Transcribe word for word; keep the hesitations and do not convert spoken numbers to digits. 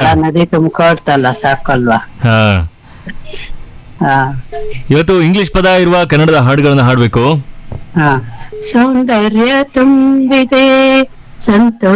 ನದಿ ತುಂಬ್ಕೊಳ್ತಲ್ಲ ಸಾಕಲ್ವಾ. ಹಾ ಹಾ ಇವತ್ತು ಇಂಗ್ಲಿಷ್ ಪದ ಇರುವ ಕನ್ನಡದ ಹಾಡುಗಳನ್ನ ಹಾಡ್ಬೇಕು. ಹಾ ಸೌಂದರ್ಯ ತುಂಬಿದೆ ಸಂತೋಷ